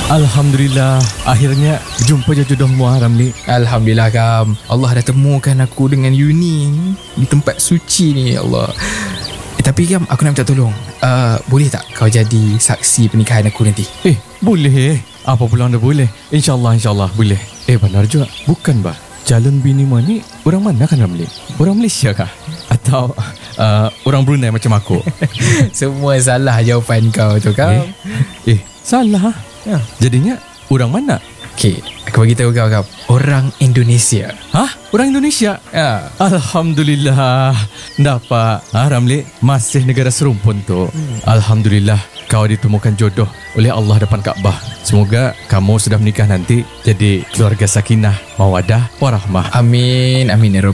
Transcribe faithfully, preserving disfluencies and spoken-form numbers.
Alhamdulillah, akhirnya jumpa je jodohmu Ramli. Alhamdulillah Kam, Allah dah temukan aku dengan Yuni di tempat suci ni, ya Allah. Eh, tapi Kam, aku nak minta tolong. uh, Boleh tak kau jadi saksi pernikahan aku nanti? Eh, boleh. Apa pula anda boleh? InsyaAllah, insyaAllah boleh. Eh, benar juga. Bukan bah, calon bini ni orang mana kan Ramli? Orang Malaysia kah? Atau uh, orang Brunei macam aku? Semua salah jawapan kau tu Kam. Eh, eh salah. Ya. Jadinya orang mana? Okay, aku bagi tahu kau Kam. Orang Indonesia. Hah? Orang Indonesia? Ya. Alhamdulillah. Dapat ha, Ramli, masih negara serumpun tu. hmm. Alhamdulillah, kau ditemukan jodoh oleh Allah depan Kaabah. Semoga kamu sudah menikah nanti jadi keluarga sakinah, mawadah, warahmah. Amin, amin ya Rabbal